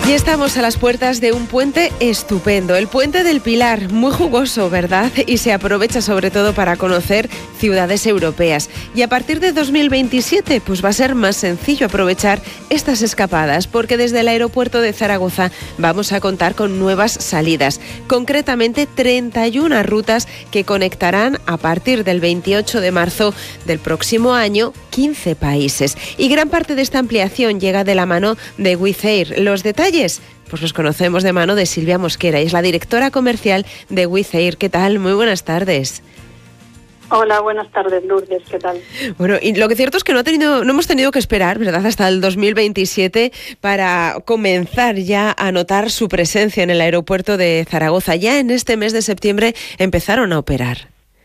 Y estamos a las puertas de un puente estupendo, el Puente del Pilar, muy jugoso, ¿verdad? Y se aprovecha sobre todo para conocer ciudades europeas. Y a partir de 2027, pues va a ser más sencillo aprovechar estas escapadas, porque desde el aeropuerto de Zaragoza vamos a contar con nuevas salidas, concretamente 31 rutas que conectarán a partir del 28 de marzo del próximo año 15 países. Y gran parte de esta ampliación llega de la mano de Wizz Air. Los detalles pues los conocemos de mano de Silvia Mosquera, y es la directora comercial de Wizz Air. ¿Qué tal? Muy buenas tardes. Hola, buenas tardes, Lourdes, ¿qué tal? Bueno, y lo que es cierto es que no hemos tenido que esperar, ¿verdad?, hasta el 2027 para comenzar ya a notar su presencia en el aeropuerto de Zaragoza. Ya en este mes de septiembre empezaron a operar.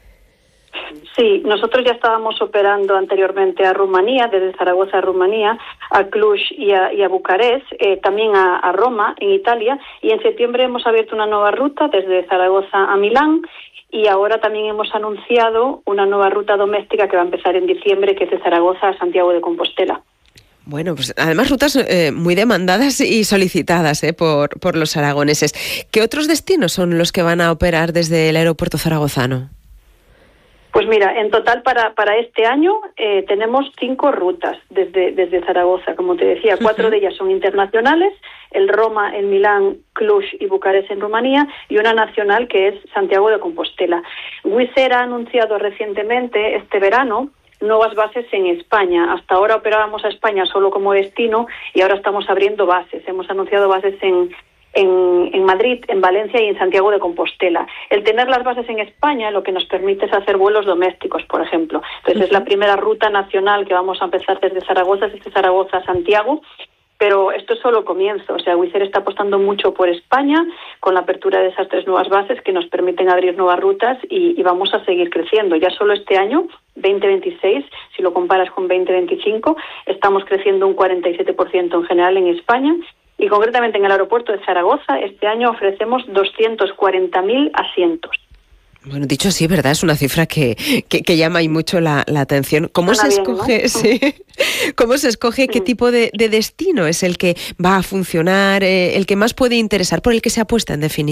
Sí, nosotros ya estábamos operando anteriormente a Rumanía, desde Zaragoza a Rumanía, a Cluj y a Bucarest, también a Roma, en Italia, y en septiembre hemos abierto una nueva ruta desde Zaragoza a Milán, y ahora también hemos anunciado una nueva ruta doméstica que va a empezar en diciembre, que es de Zaragoza a Santiago de Compostela. Bueno, pues además rutas muy demandadas y solicitadas por los aragoneses. ¿Qué otros destinos son los que van a operar desde el aeropuerto zaragozano? Pues mira, en total para este año tenemos 5 rutas desde Zaragoza, como te decía, 4 de ellas son internacionales, el Roma, el Milán, Cluj y Bucarest en Rumanía, y una nacional que es Santiago de Compostela. Wizz Air ha anunciado recientemente, este verano, nuevas bases en España. Hasta ahora operábamos a España solo como destino y ahora estamos abriendo bases. Hemos anunciado bases en Madrid, en Valencia y en Santiago de Compostela. El tener las bases en España lo que nos permite es hacer vuelos domésticos, por ejemplo. Entonces es la primera ruta nacional que vamos a empezar desde Zaragoza a Santiago, pero esto es solo el comienzo. O sea, Wizz Air está apostando mucho por España con la apertura de esas 3 nuevas bases que nos permiten abrir nuevas rutas y vamos a seguir creciendo. Ya solo este año, 2026, si lo comparas con 2025, estamos creciendo un 47% en general en España. Y concretamente en el aeropuerto de Zaragoza, este año ofrecemos 240.000 asientos. Bueno, dicho así, ¿verdad? Es una cifra que llama y mucho la atención. ¿Cómo se escoge, bien, ¿no? sí, cómo se escoge qué tipo de destino es el que va a funcionar, el que más puede interesar, por el que se apuesta en definitiva?